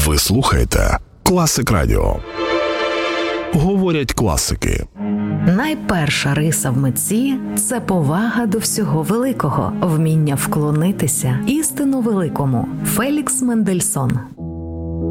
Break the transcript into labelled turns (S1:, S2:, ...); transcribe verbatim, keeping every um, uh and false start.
S1: Ви слухаєте Класик Радіо. Говорять класики.
S2: Найперша риса в митці – це повага до всього великого, вміння вклонитися істину великому. Фелікс Мендельсон.